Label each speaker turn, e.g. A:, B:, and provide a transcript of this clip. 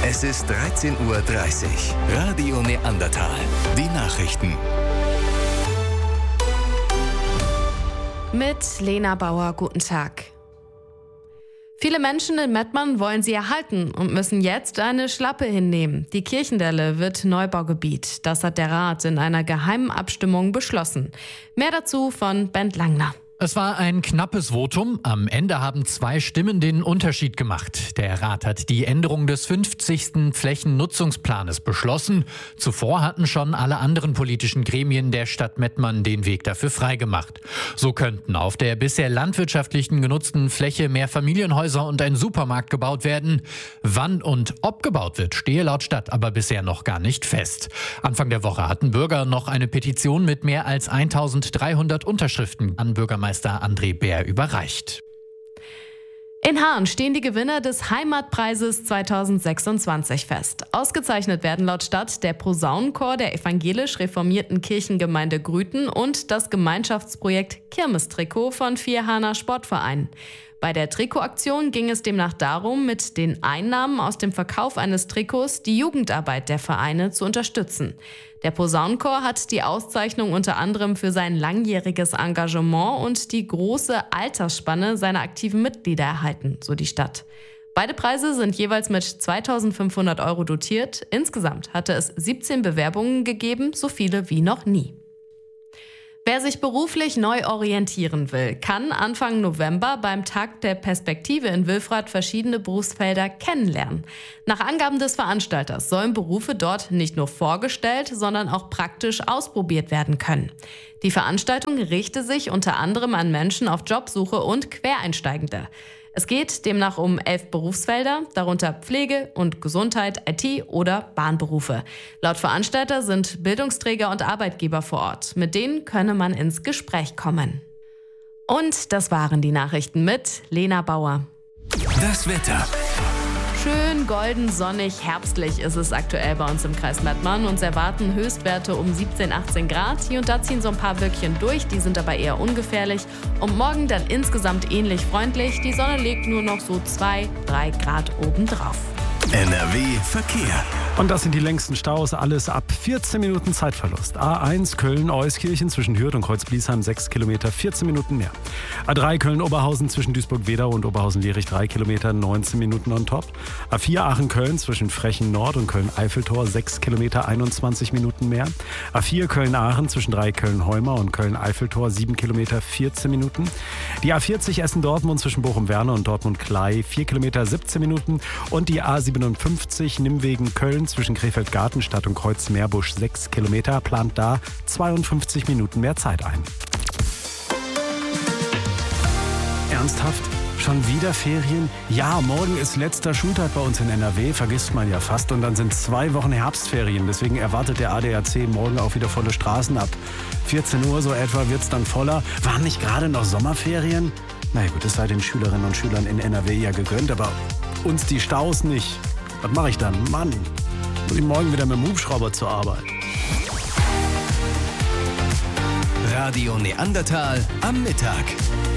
A: Es ist 13:30 Uhr. Radio Neandertal. Die Nachrichten.
B: Mit Lena Bauer, guten Tag. Viele Menschen in Mettmann wollen sie erhalten und müssen jetzt eine Schlappe hinnehmen. Die Kirchendelle wird Neubaugebiet. Das hat der Rat in einer geheimen Abstimmung beschlossen. Mehr dazu von Bent Langner.
C: Es war ein knappes Votum. Am Ende haben 2 Stimmen den Unterschied gemacht. Der Rat hat die Änderung des 50. Flächennutzungsplanes beschlossen. Zuvor hatten schon alle anderen politischen Gremien der Stadt Mettmann den Weg dafür freigemacht. So könnten auf der bisher landwirtschaftlichen genutzten Fläche mehr Familienhäuser und ein Supermarkt gebaut werden. Wann und ob gebaut wird, stehe laut Stadt aber bisher noch gar nicht fest. Anfang der Woche hatten Bürger noch eine Petition mit mehr als 1300 Unterschriften an Bürgermeister André Bär überreicht.
B: In Haan stehen die Gewinner des Heimatpreises 2026 fest. Ausgezeichnet werden laut Stadt der Posaunenchor der evangelisch-reformierten Kirchengemeinde Grüten und das Gemeinschaftsprojekt Kirmestrikot von 4 Haaner Sportvereinen. Bei der Trikotaktion ging es demnach darum, mit den Einnahmen aus dem Verkauf eines Trikots die Jugendarbeit der Vereine zu unterstützen. Der Posaunenchor hat die Auszeichnung unter anderem für sein langjähriges Engagement und die große Altersspanne seiner aktiven Mitglieder erhalten, so die Stadt. Beide Preise sind jeweils mit 2.500 € dotiert. Insgesamt hatte es 17 Bewerbungen gegeben, so viele wie noch nie. Wer sich beruflich neu orientieren will, kann Anfang November beim Tag der Perspektive in Wilfrath verschiedene Berufsfelder kennenlernen. Nach Angaben des Veranstalters sollen Berufe dort nicht nur vorgestellt, sondern auch praktisch ausprobiert werden können. Die Veranstaltung richte sich unter anderem an Menschen auf Jobsuche und Quereinsteigende. Es geht demnach um 11 Berufsfelder, darunter Pflege und Gesundheit, IT oder Bahnberufe. Laut Veranstalter sind Bildungsträger und Arbeitgeber vor Ort. Mit denen könne man ins Gespräch kommen. Und das waren die Nachrichten mit Lena Bauer.
A: Das Wetter.
B: Schön golden, sonnig, herbstlich ist es aktuell bei uns im Kreis Mettmann. Uns erwarten Höchstwerte um 17, 18 Grad. Hier und da ziehen so ein paar Wölkchen durch, die sind aber eher ungefährlich. Und morgen dann insgesamt ähnlich freundlich. Die Sonne legt nur noch so 2, 3 Grad obendrauf.
A: NRW Verkehr.
D: Und das sind die längsten Staus, alles ab 14 Minuten Zeitverlust. A1 Köln-Euskirchen zwischen Hürth und Kreuz-Bliesheim 6 Kilometer, 14 Minuten mehr. A3 Köln-Oberhausen zwischen Duisburg-Wedau und Oberhausen-Lierich 3 Kilometer, 19 Minuten on top. A4 Aachen-Köln zwischen Frechen-Nord und Köln-Eiffeltor 6 Kilometer, 21 Minuten mehr. A4 Köln-Aachen zwischen 3 Köln-Heumer und Köln-Eiffeltor 7 Kilometer, 14 Minuten. Die A40 Essen-Dortmund zwischen Bochum-Werne und Dortmund-Klei 4 Kilometer, 17 Minuten. Und die A57 Nimwegen-Köln zwischen Krefeld-Gartenstadt und Kreuz-Meerbusch 6 Kilometer, plant da 52 Minuten mehr Zeit ein. Ernsthaft? Schon wieder Ferien? Ja, morgen ist letzter Schultag bei uns in NRW, vergisst man ja fast. Und dann sind 2 Wochen Herbstferien. Deswegen erwartet der ADAC morgen auch wieder volle Straßen. Ab 14 Uhr so etwa wird es dann voller. Waren nicht gerade noch Sommerferien? Na ja, gut, es sei den Schülerinnen und Schülern in NRW ja gegönnt, aber uns die Staus nicht. Was mache ich dann? Mann, muss ich morgen wieder mit dem Hubschrauber zur Arbeit.
A: Radio Neandertal am Mittag.